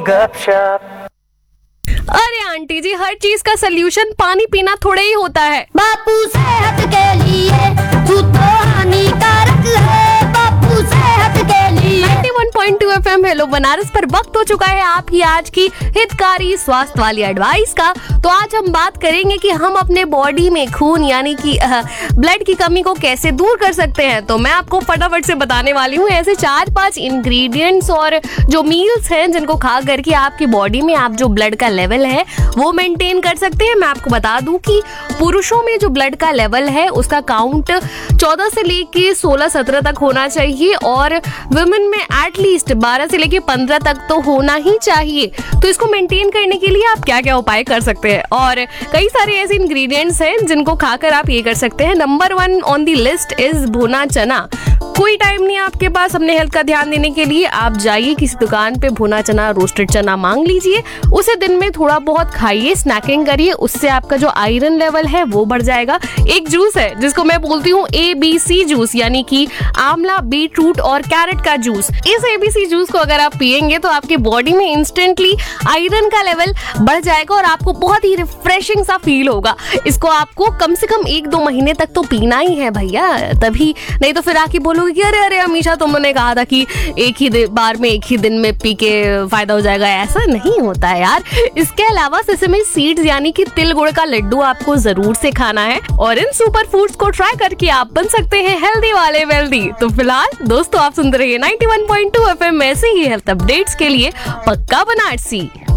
गपशप। अरे आंटी जी, हर चीज का सलूशन पानी पीना थोड़े ही होता है। बापू सेहत के लिए तू तो हानिकारक है, बापू सेहत के लिए। 91.2 FM हेलो बनारस पर वक्त हो चुका है आपकी आज की हितकारी स्वास्थ्य वाली एडवाइस का। तो आज हम बात करेंगे कि हम अपने बॉडी में खून यानी कि ब्लड की कमी को कैसे दूर कर सकते हैं। तो मैं आपको फटाफट से बताने वाली हूँ ऐसे 4-5 इंग्रेडिएंट्स और जो मील्स हैं जिनको खा करके आपकी बॉडी में आप जो ब्लड का लेवल है वो मेंटेन कर सकते हैं। मैं आपको बता दूं कि पुरुषों में जो ब्लड का लेवल है उसका काउंट 14 से लेके 16-17 तक होना चाहिए और वुमेन में एटलीस्ट 12 से लेके 15 तक तो होना ही चाहिए। तो इसको मेंटेन करने के लिए आप क्या क्या उपाय कर सकते हैं और कई सारे ऐसे इंग्रेडिएंट्स हैं जिनको खाकर आप ये कर सकते हैं। Number 1 on the list is भुना चना। कोई टाइम नहीं आपके पास अपने हेल्थ का ध्यान देने के लिए, आप जाइए किसी दुकान पे भुना चना, रोस्टेड चना मांग लीजिए, उसे दिन में थोड़ा बहुत खाइए, स्नैकिंग करिए, उससे आपका जो आयरन लेवल है वो बढ़ जाएगा। एक जूस है जिसको मैं बोलती हूँ ABC जूस, यानी कि आंवला, बीट रूट और कैरेट का जूस। इस ABC जूस को अगर आप पियेंगे तो आपकी बॉडी में इंस्टेंटली आयरन का लेवल बढ़ जाएगा और आपको बहुत ही रिफ्रेशिंग सा फील होगा। इसको आपको कम से कम 1-2 महीने तक तो पीना ही है भैया, तभी नहीं तो फिर आके बोलोगे कि अरे अरे हमेशा तुमने कहा था कि एक ही बार में एक ही दिन में पी के फायदा हो जाएगा। ऐसा नहीं होता है यार। इसके अलावा सेसमी सीड्स यानी कि तिल गुड़ का लड्डू आपको जरूर से खाना है और इन सुपर फूड्स को ट्राई करके आप बन सकते हैं हेल्दी वाले वेल्दी। तो फिलहाल दोस्तों आप सुनते रहिए 91.2 FM ऐसे ही हेल्थ अपडेट्स के लिए पक्का बनारसी।